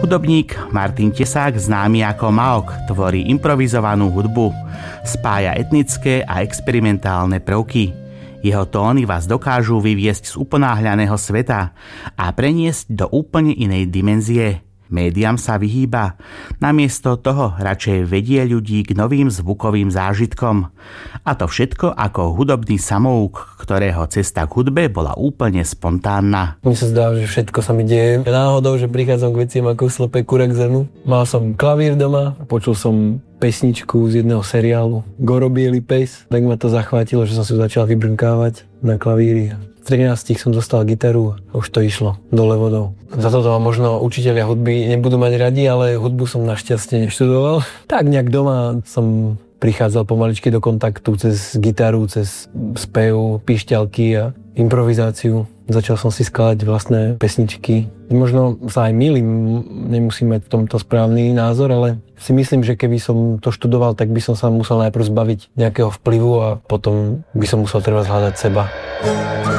Hudobník Martin Tesák, známy ako Maok, tvorí improvizovanú hudbu. Spája etnické a experimentálne prvky. Jeho tóny vás dokážu vyviesť z uponáhľaného sveta a preniesť do úplne inej dimenzie. Médiám sa vyhýba. Namiesto toho radšej vedie ľudí k novým zvukovým zážitkom. A to všetko ako hudobný samouk, ktorého cesta k hudbe bola úplne spontánna. Mne sa zdá, že všetko sa mi deje náhodou, že prichádzam k veciam ako slepé kura k zrnu. Mal som klavír doma, počul som pesničku z jedného seriálu Goro biely pes, tak ma to zachvátilo, že som si začal vybrnkávať na klavíri. V 13 som dostal gitaru a už to išlo dole vodou. Za toto ma možno učitelia hudby nebudú mať radi, ale hudbu som našťastie neštudoval. Tak nejak doma som prichádzal pomaličky do kontaktu cez gitaru, cez spev, píšťalky a improvizáciu. Začal som si skladať vlastné pesničky. Možno sa aj mýlim, nemusím mať v tomto správny názor, ale si myslím, že keby som to študoval, tak by som sa musel najprv zbaviť nejakého vplyvu a potom by som musel treba hľadať seba.